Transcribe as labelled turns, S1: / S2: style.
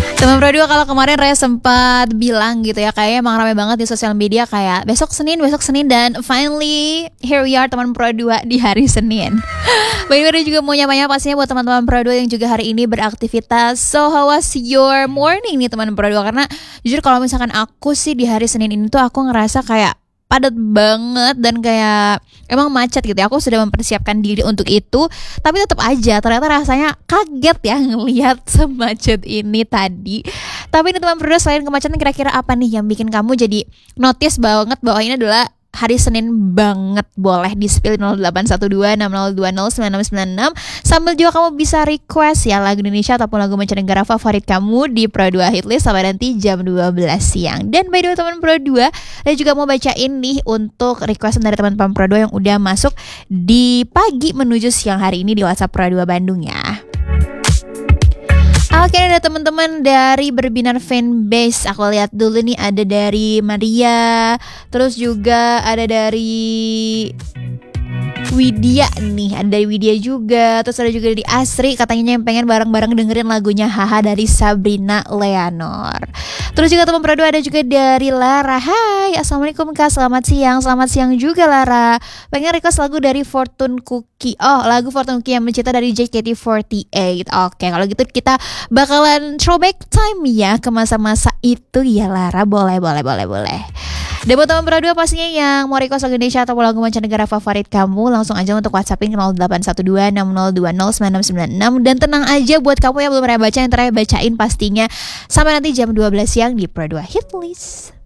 S1: Teman Pro 2, kalau kemarin Raya sempat bilang gitu ya, kayaknya emang ramai banget di sosial media kayak besok Senin, dan finally here we are teman Pro 2 di hari Senin. By the way, juga mau nyapa-nyapa pastinya buat teman-teman Pro 2 yang juga hari ini beraktivitas. So how was your morning nih teman Pro 2? Karena jujur kalau misalkan aku sih di hari Senin ini tuh aku ngerasa kayak padat banget dan kayak emang macet gitu ya. Aku sudah mempersiapkan diri untuk itu, tapi tetap aja ternyata rasanya kaget ya ngelihat semacet ini tadi. Tapi ini teman berdua, selain kemacetan kira-kira apa nih yang bikin kamu jadi notice banget bahwa ini adalah hari Senin banget? Boleh di-spill 0812-6020-9696. Sambil juga kamu bisa request ya lagu Indonesia ataupun lagu mancanegara favorit kamu di Pro 2 Hitlist sampai nanti jam 12 siang. Dan by the way teman Pro 2, saya juga mau bacain nih untuk requestan dari teman-teman Pro 2 yang udah masuk di pagi menuju siang hari ini di WhatsApp Pro 2 Bandung ya. Oke, ada teman-teman dari Berbinar Fanbase. Aku lihat dulu nih, ada dari Maria, terus juga ada dari Widya nih, ada dari Widya juga. Terus ada juga dari Asri, katanya yang pengen bareng-bareng dengerin lagunya Haha dari Sabrina Leonor. Terus juga teman Pro 2 ada juga dari Lara. Hai, assalamualaikum Kak, selamat siang. Selamat siang juga Lara. Pengen request lagu dari Fortune Cookie. Oh, lagu Fortune Cookie yang mencinta dari JKT48. Oke, kalau gitu kita bakalan throwback time ya ke masa-masa itu ya Lara. Boleh. Dan buat teman Pro 2 pastinya yang mau request lagu Indonesia atau lagu mancanegara favorit kamu, langsung aja untuk WhatsAppin ke 0812-6020-9696. Dan tenang aja buat kamu yang belum pernah baca, yang terakhir bacain pastinya sampai nanti jam 12 siang di Pro 2 Hitlist.